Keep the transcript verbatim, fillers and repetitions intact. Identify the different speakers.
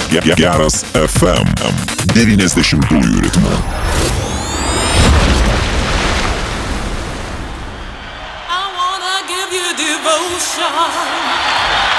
Speaker 1: Geras F M devyniasdešimtųjų ritmu.
Speaker 2: I wanna give you devotion.